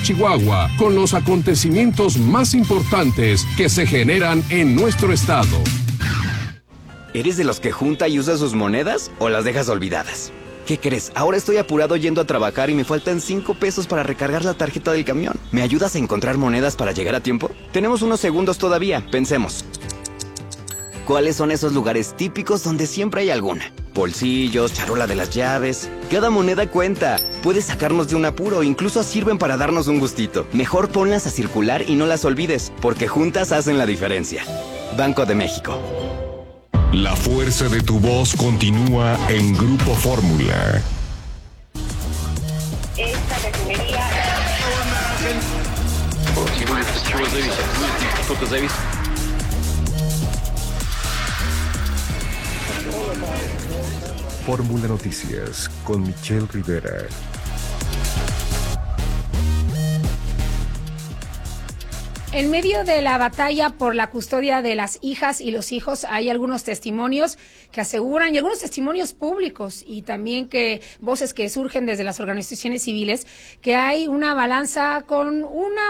Chihuahua, con los acontecimientos más importantes que se generan en nuestro estado. ¿Eres de los que junta y usa sus monedas o las dejas olvidadas? ¿Qué crees? Ahora estoy apurado yendo a trabajar y me faltan 5 pesos para recargar la tarjeta del camión. ¿Me ayudas a encontrar monedas para llegar a tiempo? Tenemos unos segundos todavía, pensemos. ¿Cuáles son esos lugares típicos donde siempre hay alguna? Bolsillos, charola de las llaves. Cada moneda cuenta. Puedes sacarnos de un apuro, incluso sirven para darnos un gustito. Mejor ponlas a circular y no las olvides, porque juntas hacen la diferencia. Banco de México. La fuerza de tu voz continúa en Grupo Fórmula. Esta refinería... Fórmula Noticias con Michelle Rivera. En medio de la batalla por la custodia de las hijas y los hijos, hay algunos testimonios que aseguran, y algunos testimonios públicos, y también que voces que surgen desde las organizaciones civiles, que hay una balanza con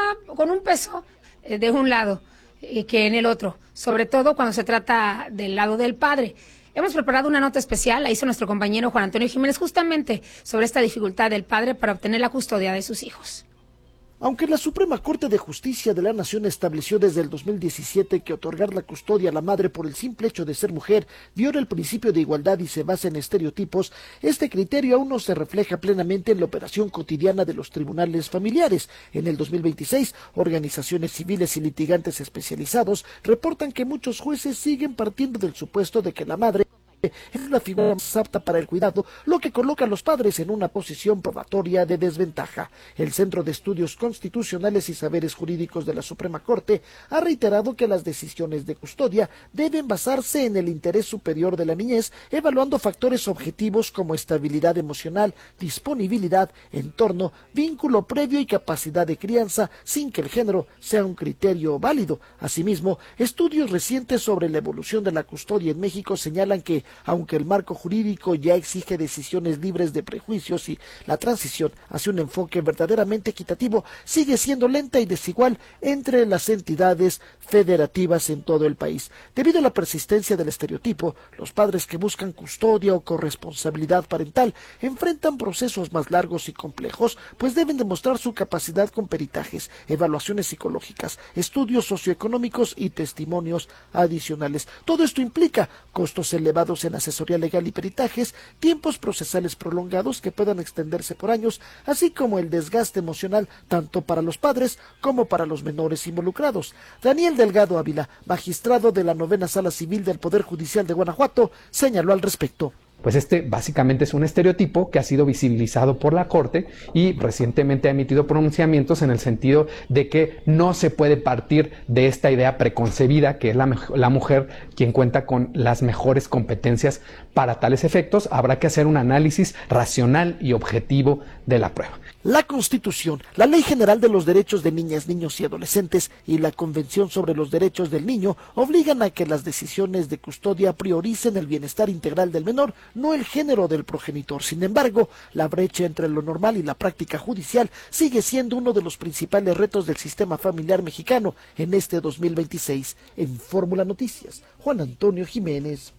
un peso de un lado que en el otro, sobre todo cuando se trata del lado del padre. Hemos preparado una nota especial, la hizo nuestro compañero Juan Antonio Jiménez, justamente sobre esta dificultad del padre para obtener la custodia de sus hijos. Aunque la Suprema Corte de Justicia de la Nación estableció desde el 2017 que otorgar la custodia a la madre por el simple hecho de ser mujer viola el principio de igualdad y se basa en estereotipos, este criterio aún no se refleja plenamente en la operación cotidiana de los tribunales familiares. En el 2026, organizaciones civiles y litigantes especializados reportan que muchos jueces siguen partiendo del supuesto de que la madre es la figura más apta para el cuidado, lo que coloca a los padres en una posición probatoria de desventaja. El Centro de Estudios Constitucionales y Saberes Jurídicos de la Suprema Corte ha reiterado que las decisiones de custodia deben basarse en el interés superior de la niñez, evaluando factores objetivos como estabilidad emocional, disponibilidad, entorno, vínculo previo y capacidad de crianza, sin que el género sea un criterio válido. Asimismo, estudios recientes sobre la evolución de la custodia en México señalan que aunque el marco jurídico ya exige decisiones libres de prejuicios y la transición hacia un enfoque verdaderamente equitativo sigue siendo lenta y desigual entre las entidades federativas en todo el país. Debido a la persistencia del estereotipo, los padres que buscan custodia o corresponsabilidad parental enfrentan procesos más largos y complejos, pues deben demostrar su capacidad con peritajes, evaluaciones psicológicas, estudios socioeconómicos y testimonios adicionales. Todo esto implica costos elevados en asesoría legal y peritajes, tiempos procesales prolongados que puedan extenderse por años, así como el desgaste emocional tanto para los padres como para los menores involucrados. Daniel Delgado Ávila, magistrado de la 9ª Sala Civil del Poder Judicial de Guanajuato, señaló al respecto. Pues básicamente es un estereotipo que ha sido visibilizado por la Corte y recientemente ha emitido pronunciamientos en el sentido de que no se puede partir de esta idea preconcebida que es la mujer quien cuenta con las mejores competencias para tales efectos. Habrá que hacer un análisis racional y objetivo de la prueba. La Constitución, la Ley General de los Derechos de Niñas, Niños y Adolescentes y la Convención sobre los Derechos del Niño obligan a que las decisiones de custodia prioricen el bienestar integral del menor, no el género del progenitor. Sin embargo, la brecha entre lo normal y la práctica judicial sigue siendo uno de los principales retos del sistema familiar mexicano en este 2026. En Fórmula Noticias, Juan Antonio Jiménez.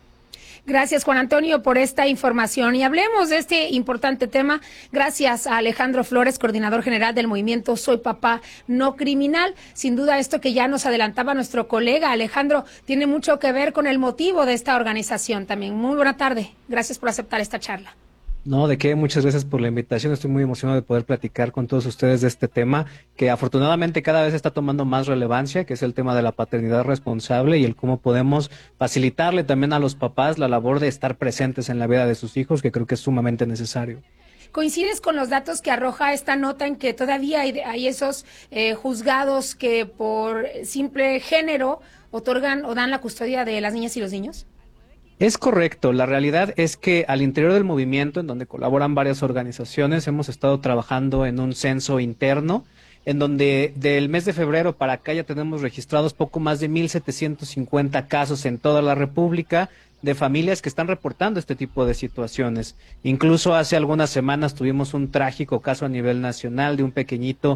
Gracias, Juan Antonio, por esta información. Y hablemos de este importante tema gracias a Alejandro Flores, coordinador general del movimiento Soy Papá No Criminal. Sin duda, esto que ya nos adelantaba nuestro colega Alejandro tiene mucho que ver con el motivo de esta organización también. Muy buena tarde. Gracias por aceptar esta charla. No, de qué, muchas gracias por la invitación. Estoy muy emocionado de poder platicar con todos ustedes de este tema que afortunadamente cada vez está tomando más relevancia, que es el tema de la paternidad responsable y el cómo podemos facilitarle también a los papás la labor de estar presentes en la vida de sus hijos, que creo que es sumamente necesario. ¿Coincides con los datos que arroja esta nota en que todavía hay esos juzgados que por simple género otorgan o dan la custodia de las niñas y los niños? Es correcto, la realidad es que al interior del movimiento, en donde colaboran varias organizaciones, hemos estado trabajando en un censo interno, en donde del mes de febrero para acá ya tenemos registrados poco más de 1,750 casos en toda la República de familias que están reportando este tipo de situaciones. Incluso hace algunas semanas tuvimos un trágico caso a nivel nacional de un pequeñito